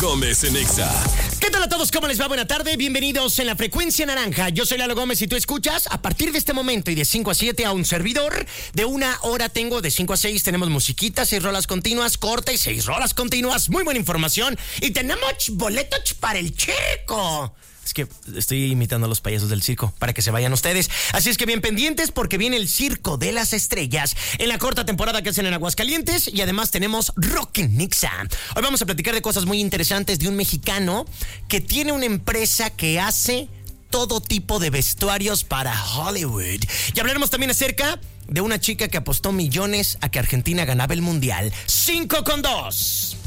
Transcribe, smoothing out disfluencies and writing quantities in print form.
Gómez en Exa. ¿Qué tal a todos? ¿Cómo les va? Buena tarde. Bienvenidos en la Frecuencia Naranja. Yo soy Lalo Gómez y tú escuchas a partir de este momento y de 5 a 7 a un servidor. De 1 hora tengo, de 5 a 6 tenemos musiquita, 6 rolas continuas, corta y 6 rolas continuas. Muy buena información. Y tenemos boletos para el circo. Es que estoy imitando a los payasos del circo para que se vayan ustedes. Así es que bien pendientes porque viene el Circo de las Estrellas en la corta temporada que hacen en Aguascalientes y además tenemos Rock en Exa. Hoy vamos a platicar de cosas muy interesantes de un mexicano que tiene una empresa que hace todo tipo de vestuarios para Hollywood. Y hablaremos también acerca de una chica que apostó millones a que Argentina ganaba el Mundial. 5 con 2.